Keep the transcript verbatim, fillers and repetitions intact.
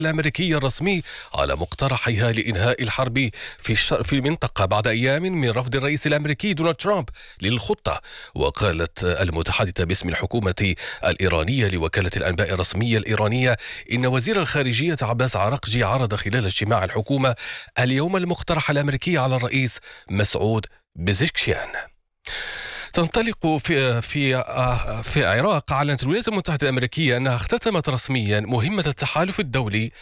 الأمريكي الرسمي على مقترحها لإنهاء الحرب في الشر في المنطقة بعد أيام من رفض الرئيس الأمريكي دونالد ترامب للخطة. وقالت المتحدثة باسم الحكومة الإيرانية لوكالة الأنباء الرسمية الإيرانية إن وزير الخارجية عباس عراقجي عرض خلال اجتماع الحكومة اليوم المقترح الأمريكي على الرئيس مسعود بزكشيان. تنطلق في في في العراق. أعلنت الولايات المتحدة الأمريكية أنها اختتمت رسميا مهمة التحالف الدولي